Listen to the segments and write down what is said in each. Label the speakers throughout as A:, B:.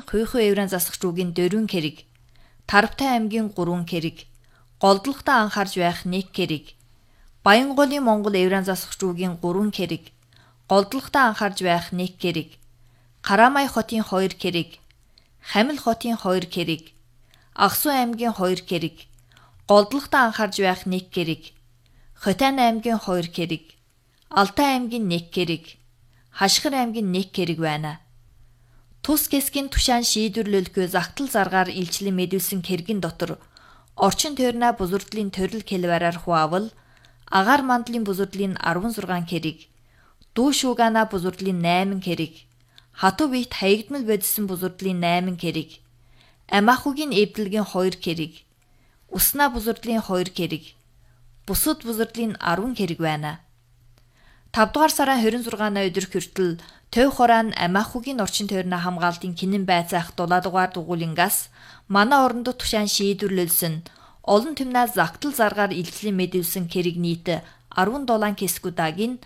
A: Хуйхуу Евран засах жуугийн 4 хэрэг, Тарвтай аймгийн 3 хэрэг, Голдлогтой анхаарж байх 1 хэрэг, Баянголын Монгол Евран засах жуугийн 3 хэрэг, Голдлогтой анхаарж байх 1 хэрэг, Карамай хотын 2 хэрэг, Хамил хотын 2 хэрэг, Аксу аймгийн 2 хэрэг, Голдлогтой анхаарж байх 1 хэрэг, Хотайн аймгийн 2 хэрэг, Алтай аймгийн 1 хэрэг, Хашгир аймгийн 1 хэрэг байна. Тус хэсгийн тушаан шийдвэрлэлгүй загтал заргаар илчлэн мэдүүлсэн хэргийн дотор орчин тойрноо бузурдлын төрөл хэлбэрээр хуваавал агаар мандлын бузурдлын 16 хэрэг, дүү шуугана бузурдлын 8 хэрэг, хатуу биет хаягдмал бодисон бузурдлын 8 хэрэг, амаахугийн эвдэлгийн 2 хэрэг, уснаа бузурдлын 2 хэрэг, бусад бузурдлын 10 хэрэг байна. 5 дугаар сарын 26-ны өдөр хүртэл Төв хураан амаахугийн орчин тойрноо хамгаалтын хинэн байцаах 7 дугаар дугуулингаас манай орондод тушаан шийдвэрлэлсэн олон түмнээ загтал заргаар илчлэн мэдүүлсэн хэрэг нийт 17 кескудагийн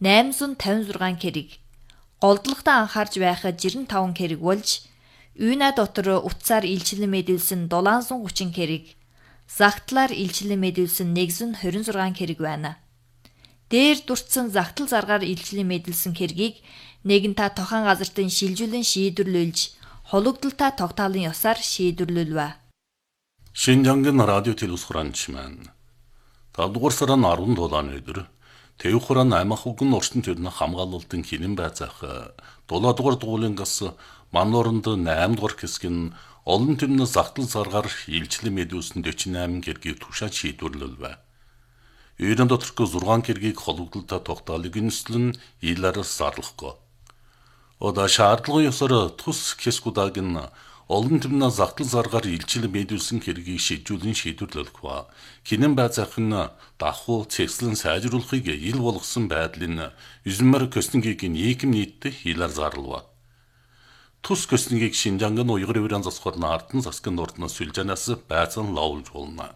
A: 856 хэрэг, голдлогтой анхаарж байх 95 хэрэг болж, үйнэ дотор утсаар илчлэн мэдүүлсэн 730 хэрэг, загтлаар илчлэн мэдүүлсэн 126 хэрэг байна. Дээр дурдсан загтал заргаар илчлэн мэдүүлсэн хэргийг нэгэн та тохон газартын шилжүүлэн шийдвэрлүүлж, хологдолтой тогтоолын ёсоор шийдвэрлүүлвэ.
B: Шинжангийн радио телевиз хураанч маань 5 дугаар сарын 17-ны өдөр Төв хураан амаахугийн орчин тойрны хамгаалалтын хинэн байцаах 7 дугаар дугуулингаас манай оронд 8 дугаар хэсгийн олон түмний загтал заргаар илчлэн мэдүүлсэн 48 хэргийг тушаан шийдвэрлүүлвэ. Үйрэн доторх 6 хэргийг хологдолтой тогтоолыг нийслэн ийлараас зарлахгүй. Ода шаардлагын ёсоор тус хэсгүүдэгийн олон түмний загтал заргаар илчлэн мэдүүлсэн хэргийг шийдвэрлэн шийдвэрлэх. Хинэн байцаах нь давхуу цэгцлэн сайжруулахыг ил болгосон байдлын Юзмар Көснингийн нийгэм нийтдээ ийлаар зарлав. Тус Көснингийг Шинжангийн уйгар Евран засахын ардын засгийн ордноос сүлжээнээс байцаан ловлж болно.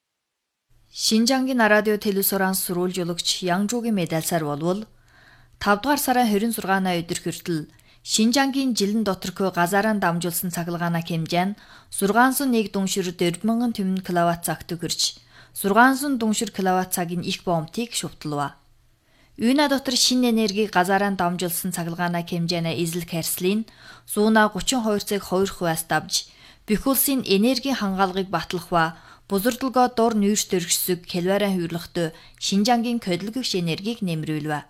A: Шинжангийн радио телевиз хураан сурвалжуулагч Янжуугийн медальсаар болвол 5 дугаар сарын 26-ны өдөр хүртэл Шинжангийн жилэн доторх газараа дамжуулсан цахилгааны хэмжээ нь 601 дүншир 40000 түмэн киловатт цагт хүрч 600 дүншир киловатт цагийн их бомтыг шувталва. Үйнэ дотор шинэ энергийг газараа дамжуулсан цахилгааны хэмжээнэ эзлэх харьцлын 132 цаг 2%-аас давж бүх улсын энергийн хангаалгыг батлах ба бузурдлогоо дор нүүрс дөргсөг хэлбэрэн хөвлөхтөө Шинжангийн хөдөлгөгч энергийг нэмрүүлвэ.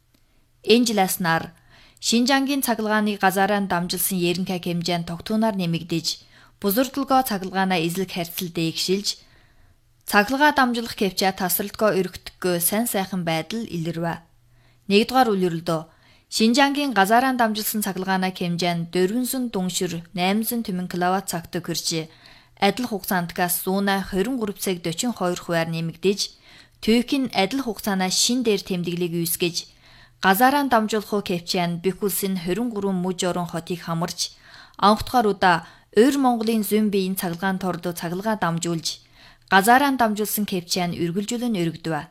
A: Энэ жиласнаар Шинжангийн цахилгааны газараа дамжуулсан ерөнхий хэмжээ нь тогтвороор нэмэгдэж, бузурдлогоо цахилгаанаа эзлэх харьцал дээгшилж, цахилгаа дамжуулах хэмжээ тасралтгоо өргөдөггүй сайн сайхан байдал илэрвэ. 1-р үлрэлдөө Шинжангийн газараа дамжуулсан цахилгааны хэмжээ нь 400 дүншир 800 түмэн киловатт цагт хүрч, адил хугацаандгаас 123 цаг 42%-аар нэмэгдэж, Төвийн адил хугацаанаа шин дээр тэмдэглийг үүсгэж, газараа дамжуулах хэмжээ нь бүх улсын 23 мужи орон хотыг хамарч, анх дахь удаа Уур Монголын зүүн биеийн цахилгаан торд цахилгаа дамжуулж, газараа дамжуулсан хэмжээ нь үргэлжлэн өргөдвэ.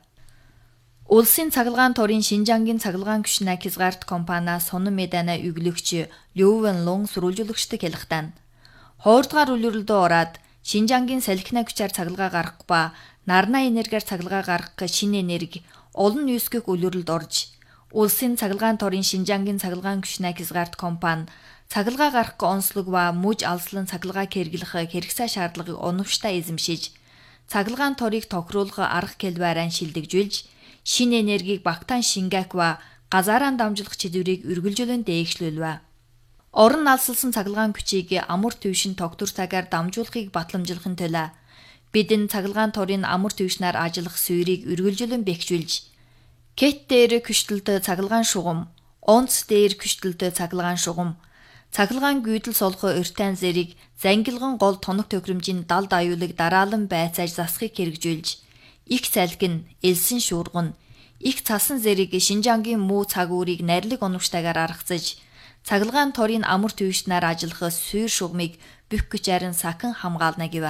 A: Улсын цахилгаан торын Шинжангийн цахилгаан гүшнэ Хязгаарт компаниа сонон медана өглөгч Лёвен Лун сурвалжуулагчдаг хэлэхтэн 2-р үлрэлдөө ороод Шинжангийн салхина хүчээр цахилгаа гаргах ба нарна энергиар цахилгаа гаргах шинэ энерги олон нийсгэх үлрэлд орж, улсын цахилгаан торын Шинжангийн цахилгаан гүшнэ Хязгаарт компани цахилгаа гаргах онцлог ба мужи алслан цахилгаа хэрэглэх хэрэгцээ шаардлагыг оновчтой эзэмшиж, цахилгаан торыг тохируулах арга хэлбэрээр шилдэгжүүлж, шинэ энергийг багтаан шингээх ба газараа дамжуулах чиглэлийг үргэлжлэн дээгшлүүлвэ. Орон алсалсан цахилгаан хүчийг амар төвшин тогтвор цагаар дамжуулахыг батламжуулахын тулд бидэн цахилгаан торын амар төвшнээр ажиллах суурийг үргэлжлэн бэхжүүлж, кет дээр күштэлтэй цахилгаан шугам, онц дээр күштэлтэй цахилгаан шугам, цахилгаан гүйдэл солихоо урьтайн зэрэг зангилган гол тоног тохиромжийн далд аюулыг дараалан байцааж засахыг хэрэгжүүлж, их салхин, элсэн шуурган, их цасан зэрэг Шинжангийн муу цаг үүрийг нарилэг оновчтойгоор аргацж, цахилгаан торын амар төвшнээр ажиллах суур шугамыг бүх хүчээр нь сахан хамгаална гэв.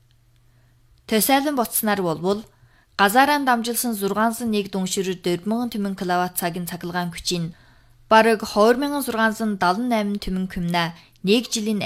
A: Төсөөлөн ботснаар болвол газараа дамжуулсан 601 дүншир 40000 түмэн киловатт цагийн цахилгаан хүчийн бараг 2678 түмэн күмнэ 1 жилийн